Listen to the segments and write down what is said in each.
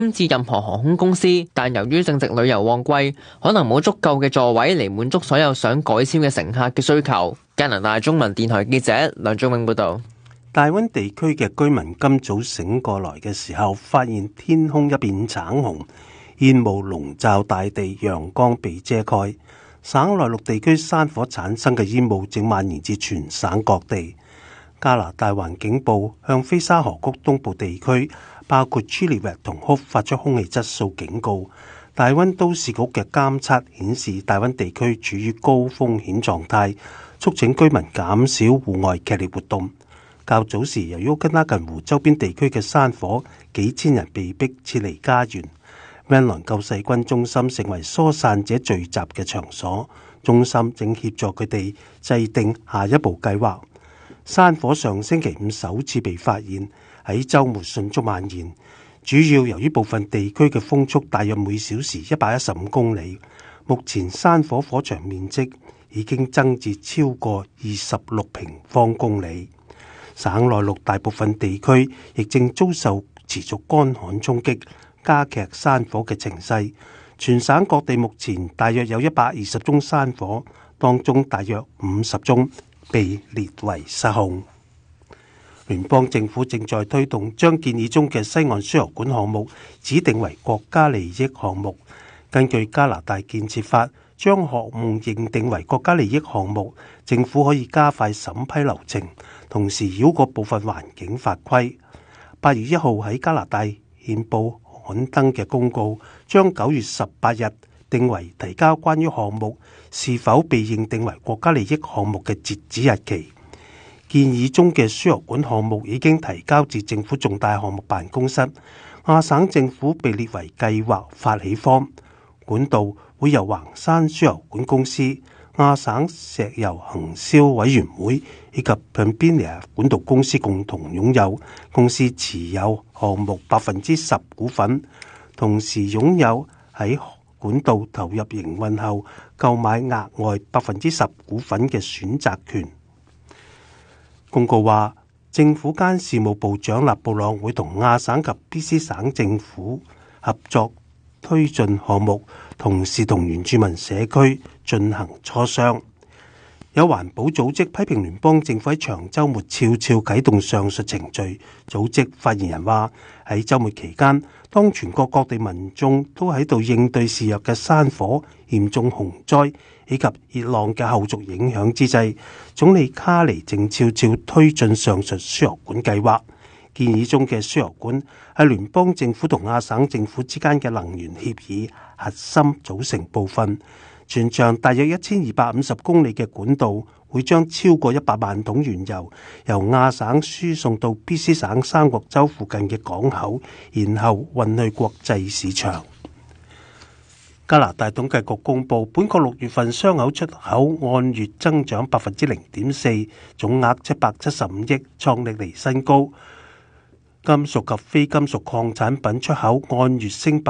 至任何航空公司，但由於正值旅遊旺季，可能冇足夠嘅座位嚟滿足所有想改簽嘅乘客嘅需求。加拿大中文電台記者梁仲永報道。 大溫地區嘅居民今早醒過來嘅時候，發現天空一片橙紅，煙霧籠罩大地，陽光被遮蓋。省內陸地區山火產生嘅煙霧正蔓延至全省各地。加拿大環境部向菲沙河谷東部地區，包括 Chilliwack 同 Hope 發出空氣質素警告。大溫都市局嘅監測顯示，大溫地區處於高風險狀態，促請居民減少戶外劇烈活動。較早時，由於奧根拉近湖周邊地區嘅山火，幾千人被迫撤離家園。溫蘭救世軍中心成為疏散者聚集嘅場所，中心正協助佢哋制定下一步計劃。山火上星期五首次被發現，喺週末迅速蔓延，主要由於部分地區嘅風速大約每小時115公里。目前山火火場面積已經增至超過26平方公里。省內陸大部分地區亦正遭受持續乾旱衝擊，加劇山火嘅情勢。全省各地目前大約有120宗山火，當中大約50宗被列為失控。聯邦政府正在推動將建議中嘅西岸輸油管項目指定為國家利益項目。根據加拿大建設法，將項目認定為國家利益項目，政府可以加快審批流程，同時繞過部分環境法規。8月1號喺加拿大憲報刊登嘅公告，將9月18日定為提交關於項目是否被認定為國家利益項目嘅截止日期。建議中嘅輸油管項目已經提交至政府重大項目辦公室，亞省政府被列為計劃發起方。管道會由橫山輸油管公司、亞省石油行銷委員會以及 Pembina 管道公司共同擁有，公司持有項目10%股份，同時擁有喺管道投入營運後購買額外10%股份嘅選擇權。公告話，政府間事務部長勒布朗會同亞省及 BC 省政府合作推進項目，同時同原住民社區進行磋商。有環保組織批評聯邦政府喺長週末悄悄啟動上述程序。組織發言人話，喺週末期間，當全國各地民眾都喺度應對肆虐嘅山火、嚴重洪災以及熱浪嘅後續影響之際，總理卡尼正悄悄推進上述輸油管計劃。建議中嘅輸油管係聯邦政府同亞省政府之間嘅能源協議核心組成部分。全長大約1250公里嘅管道會將超過100萬桶原油由亞省輸送到 BC 省三角洲附近嘅港口，然後運去國際市場。加拿大統計局公佈，本國6月份雙口出口按月增長0.4%，總額775億，創歷來新高。金屬及非金屬礦產品出口按月升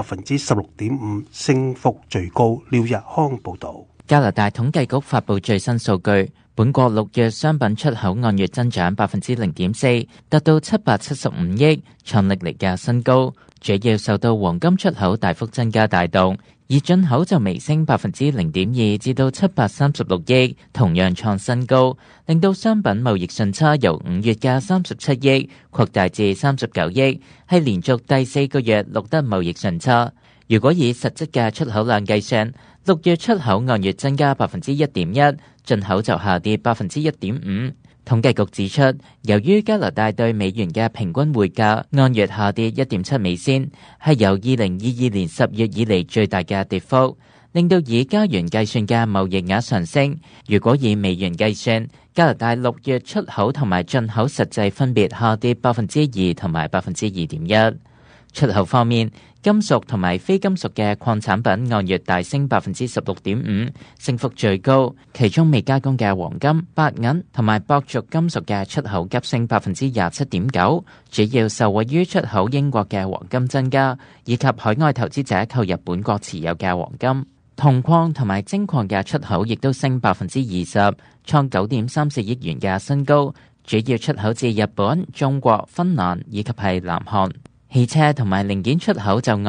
16.5%，升幅最高。廖日康報導。 加拿大統計局發布最新數據，本國6月商品出口按月增長0.4%，達到775億，創歷來嘅新高。主要受到黃金出口大幅增加帶動，而進口就微升0.2%至到736億，同樣創新高，令到商品貿易順差由5月嘅37億擴大至39億，係連續第4個月錄得貿易順差。如果以實質嘅出口量計算，6月出口按月增加1.1%，進口就下跌1.5%。統計局指出，由於加拿大對美元嘅平均匯價按月下跌1.7美仙，係由2022年10月以嚟最大嘅跌幅，令到以加元計算嘅貿易額上升。如果以美元計算，加拿大6月出口同埋進口實際分別下跌2%同埋2.1%。出口方面，金屬同埋非金屬嘅礦產品按月大升16.5%，升幅最高。其中未加工嘅黃金、白銀同埋鉑族金屬嘅出口急升27.9%，主要受惠於出口英國嘅黃金增加，以及海外投資者購入本國持有嘅黃金。銅礦同埋精礦嘅出口亦都升20%，創9.34億元嘅新高，主要出口至日本、中國、芬蘭以及係南韓。 汽車同埋零件出口就